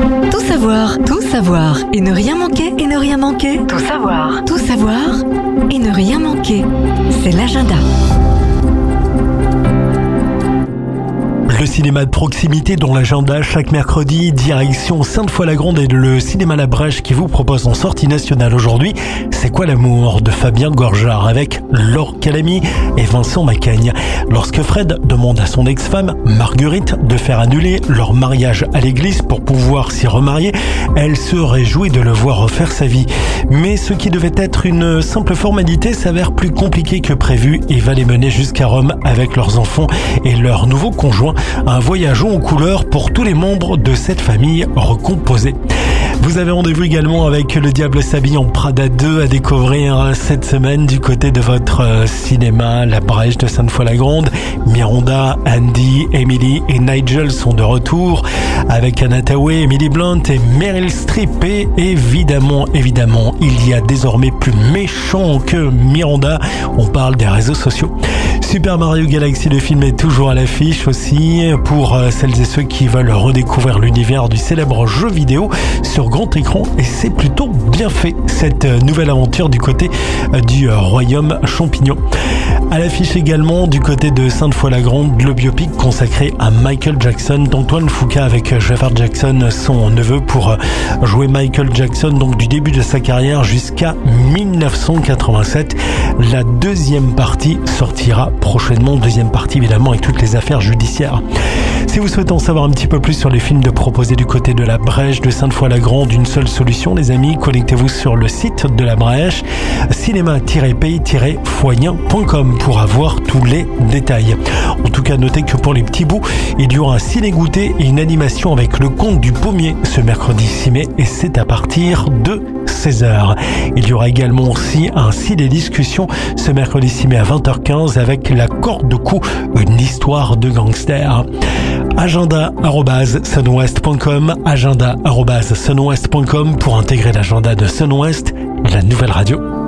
Tout savoir et ne rien manquer, Tout savoir et ne rien manquer. C'est l'agenda. Le cinéma de proximité dans l'agenda chaque mercredi, direction Sainte-Foy-la-Grande et le cinéma La Brèche qui vous propose en sortie nationale aujourd'hui C'est quoi l'amour de Fabien Gorjard avec Laure Calamy et Vincent Macaigne. Lorsque Fred demande à son ex-femme Marguerite de faire annuler leur mariage à l'église pour pouvoir s'y remarier, elle se réjouit de le voir refaire sa vie. Mais ce qui devait être une simple formalité s'avère plus compliqué que prévu et va les mener jusqu'à Rome avec leurs enfants et leur nouveau conjoint. Un voyage en couleur pour tous les membres de cette famille recomposée. Vous avez rendez-vous également avec Le Diable s'habille en Prada 2 à découvrir cette semaine du côté de votre cinéma La Brèche de Sainte-Foy-la-Grande. Miranda, Andy, Emily et Nigel sont de retour avec Anna Thaoué, Emily Blunt et Meryl Streep. Et évidemment, il y a désormais plus méchant que Miranda. On parle des réseaux sociaux. Super Mario Galaxy, le film est toujours à l'affiche aussi pour celles et ceux qui veulent redécouvrir l'univers du célèbre jeu vidéo sur grand écran, et c'est plutôt bien fait cette nouvelle aventure du côté du royaume champignon. À l'affiche également du côté de Sainte-Foy-la-Grande, le biopic consacré à Michael Jackson d'Antoine Fuqua avec Jafar Jackson, son neveu, pour jouer Michael Jackson donc du début de sa carrière jusqu'à 1987. La deuxième partie sortira prochainement, deuxième partie évidemment avec toutes les affaires judiciaires. Si vous souhaitez en savoir un petit peu plus sur les films de proposer du côté de la Brèche de Sainte-Foy-la-Grande, une seule solution les amis, connectez-vous sur le site de la Brèche, cinéma-pays-foyen.com pour avoir tous les détails. En tout cas, notez que pour les petits bouts, il y aura un ciné-goûter et une animation avec le conte du pommier ce mercredi 6 mai et c'est à partir de 16h. Il y aura également aussi un ciné-discussion ce mercredi 6 mai à 20h15 avec La Corde de Cou, une histoire de gangster. Agenda@sunwest.com, agenda@sunwest.com pour intégrer l'agenda de Sunwest, la nouvelle radio.